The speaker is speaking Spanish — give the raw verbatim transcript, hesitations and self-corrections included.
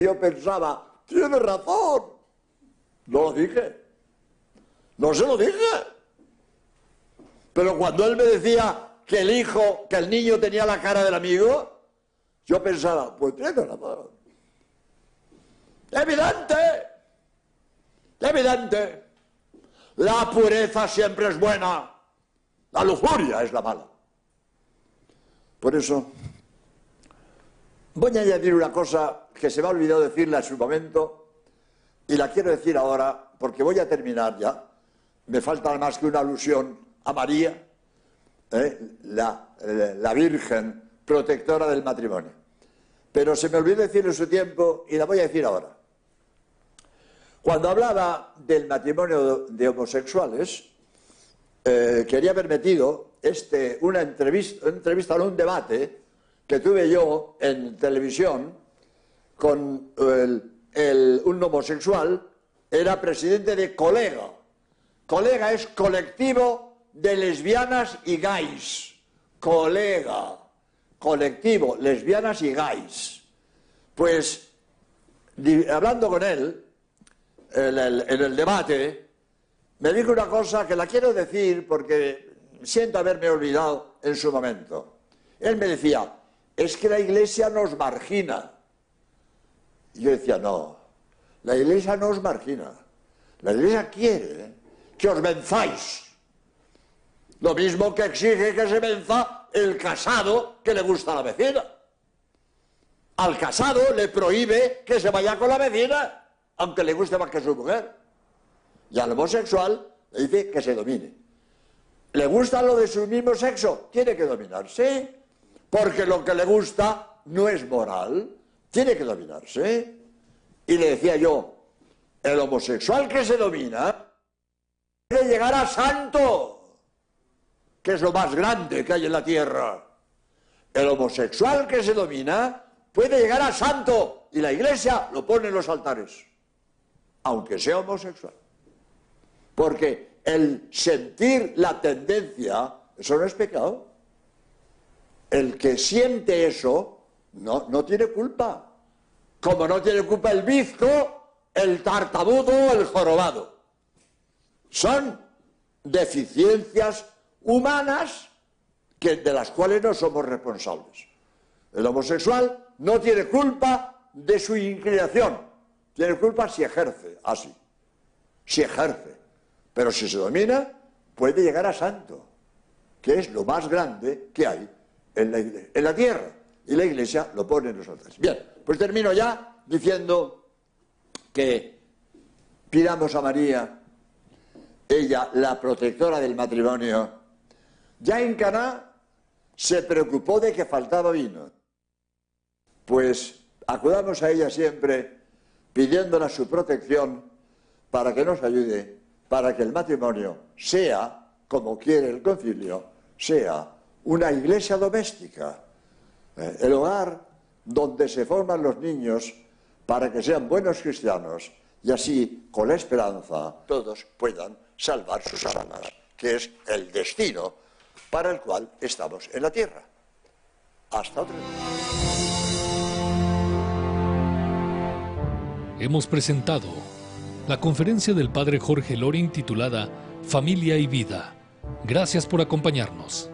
Yo pensaba, tiene razón. No lo dije. No se lo dije. Pero cuando él me decía que el hijo, que el niño tenía la cara del amigo, yo pensaba, pues tiene razón. Evidente. Evidente. La pureza siempre es buena. La lujuria es la mala. Por eso, voy a añadir una cosa que se me ha olvidado decirle en su momento y la quiero decir ahora porque voy a terminar ya. Me falta más que una alusión a María, ¿eh? la, la Virgen protectora del matrimonio. Pero se me olvidó decir en su tiempo y la voy a decir ahora. Cuando hablaba del matrimonio de homosexuales, eh, quería haber metido este, una entrevista, una entrevista en un debate que tuve yo en televisión con el, el, un homosexual, era presidente de Colega. Colega es colectivo de lesbianas y gays. Colega, colectivo, lesbianas y gays. Pues, hablando con él, en el, en el debate, me dijo una cosa que la quiero decir porque siento haberme olvidado en su momento. Él me decía, es que la Iglesia nos margina. Y yo decía, no, la Iglesia no os margina. La Iglesia quiere que os venzáis. Lo mismo que exige que se venza el casado que le gusta a la vecina. Al casado le prohíbe que se vaya con la vecina, aunque le guste más que su mujer. Y al homosexual le dice que se domine. ¿Le gusta lo de su mismo sexo? Tiene que dominarse. Porque lo que le gusta no es moral. Tiene que dominarse. Y le decía yo, el homosexual que se domina puede llegar a santo, que es lo más grande que hay en la tierra. El homosexual que se domina puede llegar a santo y la Iglesia lo pone en los altares, aunque sea homosexual. Porque el sentir la tendencia, eso no es pecado. El que siente eso no, no tiene culpa. Como no tiene culpa el bizco, el tartamudo o el jorobado. Son deficiencias humanas que, de las cuales no somos responsables. El homosexual no tiene culpa de su inclinación. Tiene culpa si ejerce así. Si ejerce. Pero si se domina, puede llegar a santo, que es lo más grande que hay en la, en la tierra. Y la Iglesia lo pone en los altares. Bien, pues termino ya diciendo que pidamos a María, ella, la protectora del matrimonio. Ya en Caná se preocupó de que faltaba vino. Pues acudamos a ella siempre pidiéndola su protección para que nos ayude, para que el matrimonio sea, como quiere el concilio, sea una iglesia doméstica, eh, el hogar donde se forman los niños para que sean buenos cristianos y así, con la esperanza, todos puedan salvar sus almas, que es el destino para el cual estamos en la tierra. Hasta otro día. Hemos presentado la conferencia del Padre Jorge Loring titulada Familia y Vida. Gracias por acompañarnos.